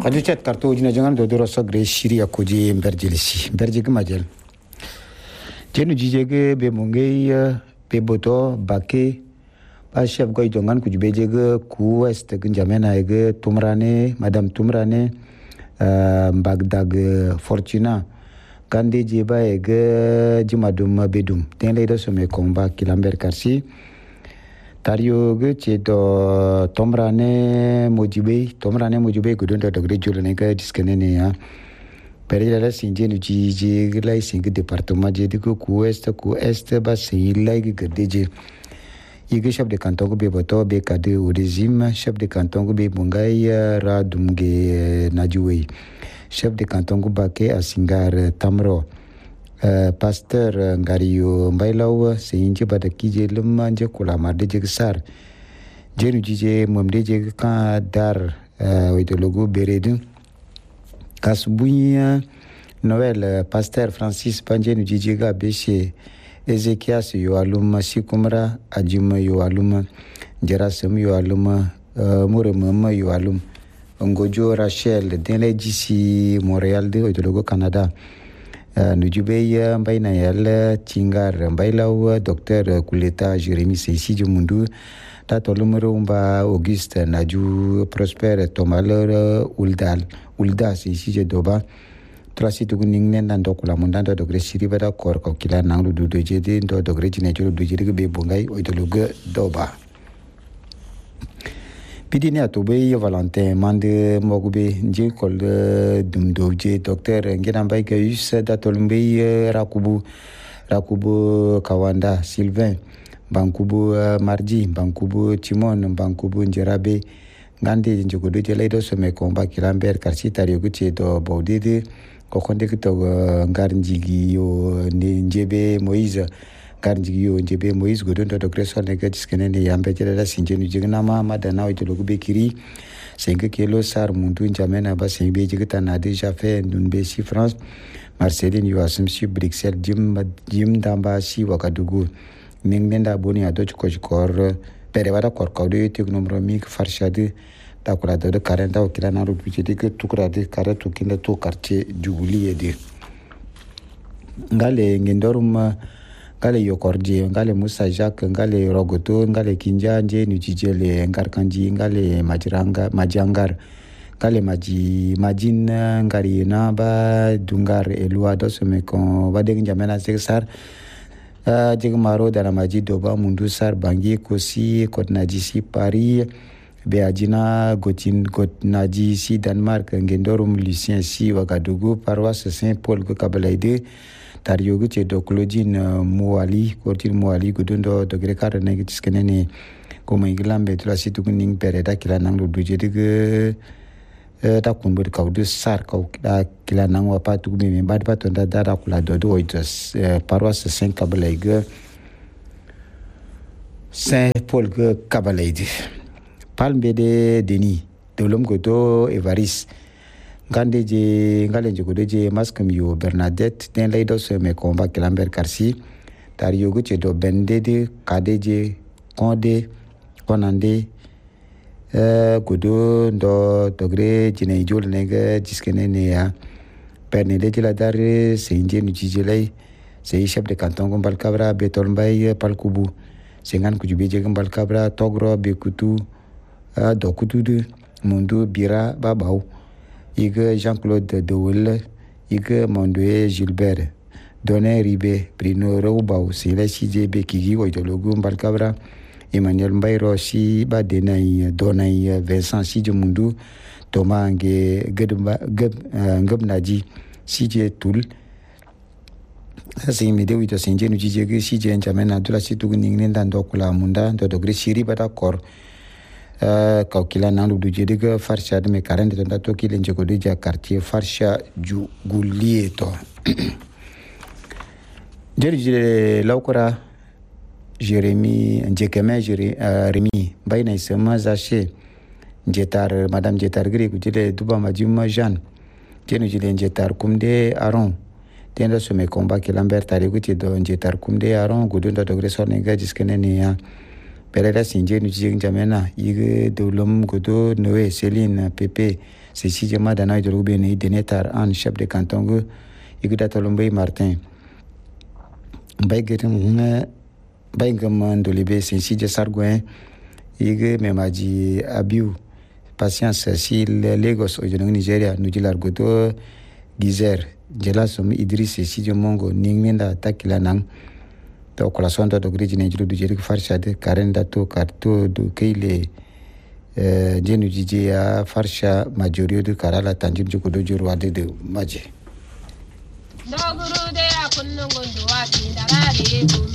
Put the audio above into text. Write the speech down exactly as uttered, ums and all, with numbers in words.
Kadu chat kartu jina jangan do doro sagre shiri akoji berjelisi berjege majel. Jenu jijege be mongei be boto bake pa chef goy dongan kuju bejege ku west gunjamena ege tumrane madame tumrane bagdag fortuna kande jeba ege jimadum bedum ten ledo some komba kilamber karsi tario ge chedo tomrane mojibe tomrane mojibe gudun do dogre jolene ga diskenene ya pere la sinje nu jiji lai singe département je diko ku est ku est ba sin lai ge deje ige chef de canton go be boto be kade au régime chef de canton go be bungai ra dumge najuwe chef de canton go bake asingar tamro Uh, pasteur uh, ngariyo mbailaw seyinje bada kije lumma nje kula marde je sar jenu jije momde je kan dar uh, wetologo beredu kasbunya noel uh, pasteur francis panjenu jije ga beshe ezekias yo aluma sikumra ajuma yo aluma jerasem yo aluma uh, muremama yo alum ngojo rachel denle d'ici montréal de wetologo canada Uh, nujube mbaina yal tingar mbailaw docteur Kuleta Jérémy Seisi Mundu ta tolumero mba Auguste Naju Prosper Tomalor Uldal Ulda Seisi je doba trasi tu ningne nan dokula mundando dogre siri bada kor ko kila nanglu du doje de ndo dogre jine jolo du jiri be bungai oidologe doba pidini atobe Valentin mande mogube nje kol dum doje docteur ngena mbay gayus datolumbe rakubu rakubu kawanda Sylvain bankubu mardi bankubu timon bankubu njerabe ngande njogodo je ledo some komba kilamber karsita ryoguche do bawdede ko konde kito ngar njigi yo njebe Moïse karnjigi yo njebe Moïse godon do docteur ne ga diskenene yambe jela sinjenu jigna ma madana witologu bekiri cinq kilo sar mundu njamena ba singbe jigta na déjà fait ndunbe si France Marceline yo asum si Bruxelles jim jim damba si Wagadugu ningnenda boni ado ko kor pere wada kor kawde teknomromik farshade ta kula do quarante o kila na rubu jidi ke tukra de quarante kinda to quartier juguli ede ngale ngendorum ngale yokorje ngale Musa Jacques ngale Rogoto ngale Kinjanje nujijele ngarkanji ngale majiranga majangar ngale maji majina ngari na ba dungar elwa dosome kon bade njamena sexar uh, jeg maro dana maji doba mundu sar bangi kosi kotnaji si Paris beajina gotin kotnaji si Danemark ngendorum Lucien si Wagadugu paroisse Saint-Paul ko kabalaide tariogu che do Claudine Muali Claudine Muali gudundo do grekar na gitiskenene ko mai glambe tula situ kuning pereda kila nang do jedige ta kunbur kaudu sar kau kila nang wa patu mi me bad patonda dara kula do do oitos paroisse Saint Kabalaide Saint Paul ko Kabalaide palme de Denis dolom godo Evaris ngande je ngale je godo je maskam yo Bernadette den laido se me komba kilamber karsi tar yogu che do bendede kadeje konde konande euh godo ndo dogre jine jol nega jiskene ne ya perne de la dar senje nu jijelay sey chef de canton gombal kabra betol mbay palkubu sengan ku jube je gombal kabra togro be kutu do kutu de mundu bira babaw Igue Jean-Claude Dewelle, Igue Mondoué Gilbert, Donné Ribé, Bruno Roubau, Sile Sije Bekigi, Oidologu Mbalkabra, Emmanuel Mbayro, Si Badenay, Donay, Vincent Sijemundu, Thomas Nge Ngabnaji, Sije Toul, c'est immédiat, oui, de Sinje, nous disons que Sije Njamena, de la Sitou Ninglen, Dokula Munda, de Dogre Siri, d'accord. Kau kila nang du jediga farsha de me quarante tonda to kile njego de quartier farsha ju gulieto jerije laukora Jérémy njekeme Jérémy bayna isema zache njetar madame njetar gri kujile duba majuma Jean tenu jile njetar kumde Aron tenda some komba kilambert tare kuti do njetar kumde Aron gudunda dogre sonenga jiskene ne ya bereda sinje nu jing jamena yige dolom godo Noé Céline Pépé c'est si jama dana idrobe ni denetar an chef de canton go yige datolombe Martin bay getem huna bay ngam ndolibe c'est si je sargoin yige memaji abiu patience si Lagos o jonong Nigeria nu jilar godo Gizer jela som Idriss si je mongo ningminda takila nang to corazon do griji ne jiru du jeri farshade karenda to karto do keile eh jenu jiji ya farsha majorio du karala tanjim juko do juru ade de maje.